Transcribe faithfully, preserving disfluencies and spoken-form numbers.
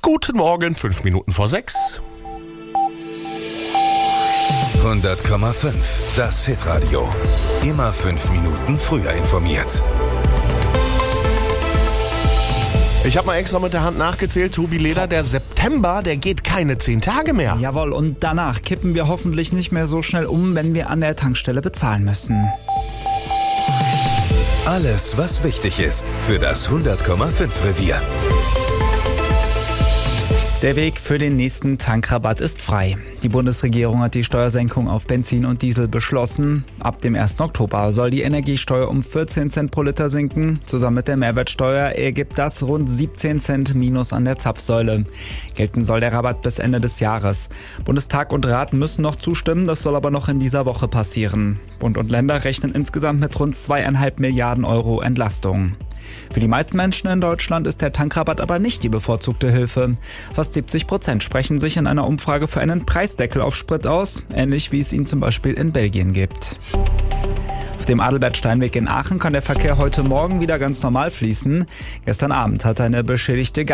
Guten Morgen, fünf Minuten vor sechs. hundert Komma fünf, das Hitradio. Immer fünf Minuten früher informiert. Ich habe mal extra mit der Hand nachgezählt, Tobi Leder, der September, der geht keine zehn Tage mehr. Jawohl, und danach kippen wir hoffentlich nicht mehr so schnell um, wenn wir an der Tankstelle bezahlen müssen. Alles, was wichtig ist für das hundert Komma fünf Revier. Der Weg für den nächsten Tankrabatt ist frei. Die Bundesregierung hat die Steuersenkung auf Benzin und Diesel beschlossen. Ab dem ersten Oktober soll die Energiesteuer um vierzehn Cent pro Liter sinken. Zusammen mit der Mehrwertsteuer ergibt das rund siebzehn Cent Minus an der Zapfsäule. Gelten soll der Rabatt bis Ende des Jahres. Bundestag und Rat müssen noch zustimmen, das soll aber noch in dieser Woche passieren. Bund und Länder rechnen insgesamt mit rund zweieinhalb Milliarden Euro Entlastung. Für die meisten Menschen in Deutschland ist der Tankrabatt aber nicht die bevorzugte Hilfe. Fast siebzig Prozent sprechen sich in einer Umfrage für einen Preisdeckel auf Sprit aus, ähnlich wie es ihn zum Beispiel in Belgien gibt. Auf dem Adalbert-Steinweg in Aachen kann der Verkehr heute Morgen wieder ganz normal fließen. Gestern Abend hat eine beschädigte